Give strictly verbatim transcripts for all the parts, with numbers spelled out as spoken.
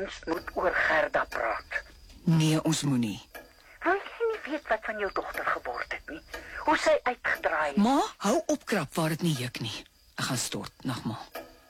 Ons moet oor Gerda praat. Nee, ons moenie. Wil jy nie weet wat van jou dogter geword het nie? Hoe sy uitgedraai het? Ma, hou op krap waar dit nie juk nie. Ek gaan stort, nag ma.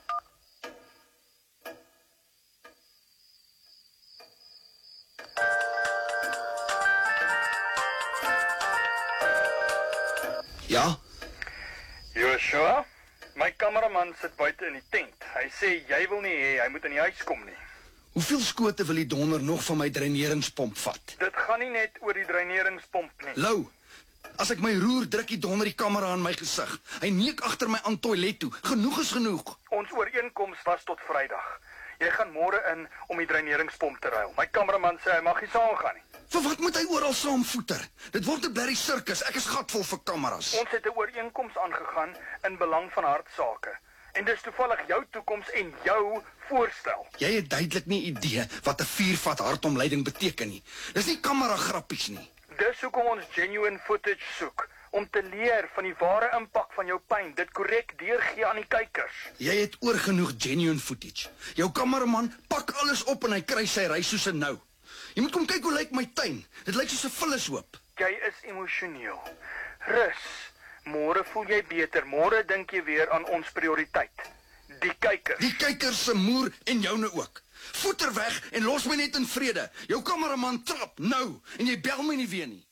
Ja? Joshua, my kameraman sit buite in die tent. Hy sê jy wil nie hê hy moet in die huis kom nie. Hoeveel skote wil die donder nog van my dreineringspomp vat? Dit gaan nie net oor die dreineringspomp nie. Lou, as ek my roer, druk die donder die kamera aan my gesig. Hy neek agter my aan toilet toe. Genoeg is genoeg. Ons ooreenkoms was tot Vrydag. Jy gaan môre in om die dreineringspomp te ruil. My kameraman sê hy mag nie saamgaan nie. Vir wat moet hy oral saamvoeter? Dit word 'n blerrie sirkus. Ek is gatvol vir kameras. Ons het 'n ooreenkoms aangegaan in belang van hartsake. En dis toevallig jou toekoms en jou voorstel. Jy het duidelik nie idee wat 'n viervat hartomleiding beteken nie. Dis nie kamera grappies nie. Dis hoekom ons genuine footage soek, om te leer van die ware impak van jou pyn, dit korrek deurgee aan die kykers. Jy het oorgenoeg genuine footage. Jou kameraman pak alles op en hy kry sy reis soos 'n nou. Jy moet kom kyk hoe lyk my tuin. Dit lyk soos 'n vullishoop. Jy is emosioneel. Rus. Môre voel jy beter. Môre dink jy weer aan ons prioriteit. Die kykers. Die kykers se moer en joune ook. Voeter weg en los my net in vrede. Jou kameraman trap nou en jy bel my nie weer nie.